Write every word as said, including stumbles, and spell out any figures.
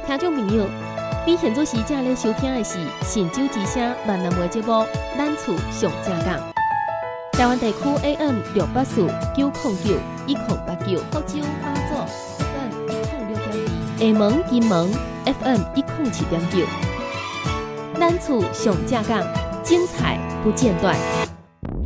听众朋友，你现在时正咧收听的是神州之声闽南话节目《咱厝上正港》。台湾地区 A M 六八四九零九一零八九，福州花祖 F M 一零六点二，厦门金门 F M 一零七点九。咱厝上正港，精彩不间断。